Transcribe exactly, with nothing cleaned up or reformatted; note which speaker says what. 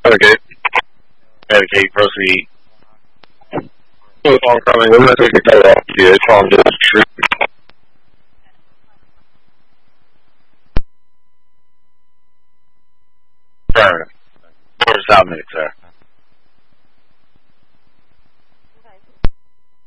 Speaker 1: Okay. Okay, proceed. Keep on coming. We're going to take a cut off here. It's on the street. Burn. Or stop minute, sir.